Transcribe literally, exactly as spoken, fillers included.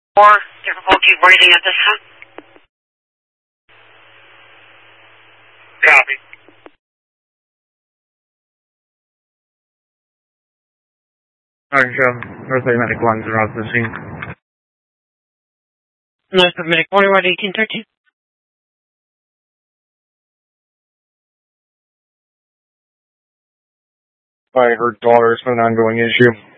Or difficulty breathing at this time? Copy. Alright, Joe. Earth Medic ones are off the scene. Nice, Medic one, right, eighteen thirteen. I heard dollars for an ongoing issue.